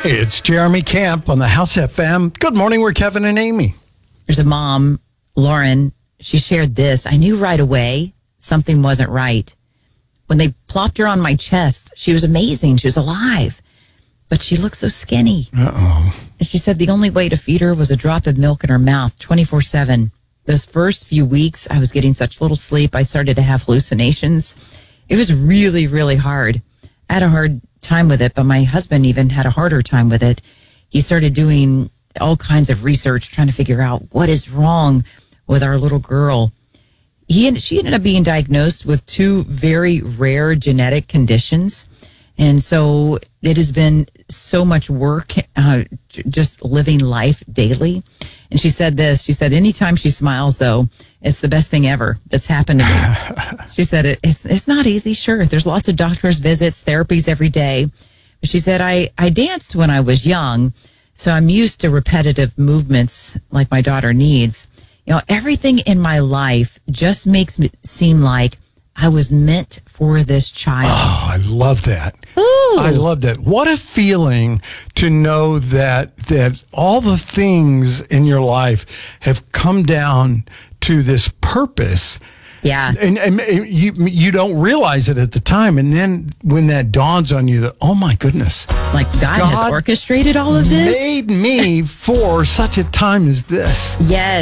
It's Jeremy Camp on the House FM. Good morning, we're Kevin and Amy. There's a mom, Lauren. She shared this. I knew right away something wasn't right. When they plopped her on my chest, she was amazing. She was alive, but she looked so skinny. Uh-oh. And she said the only way to feed her was a drop of milk in her mouth 24/7. Those first few weeks, I was getting such little sleep. I started to have hallucinations. It was really, really hard. I had a hard time with it, but my husband even had a harder time with it. He started doing all kinds of research, trying to figure out what is wrong with our little girl. She ended up being diagnosed with two very rare genetic conditions. And so it has been so much work, just living life daily. And she said this, she said, anytime she smiles, though, it's the best thing ever that's happened to me. She said, it's not easy. Sure. There's lots of doctor's visits, therapies every day. But she said, I danced when I was young, so I'm used to repetitive movements like my daughter needs. You know, everything in my life just makes me seem like I was meant for this child. Oh, I love that. Ooh. I love that. What a feeling to know that all the things in your life have come down to this purpose. Yeah. And you don't realize it at the time. And then when that dawns on you, that, oh my goodness. Like God has orchestrated all of this? Made me for such a time as this. Yes.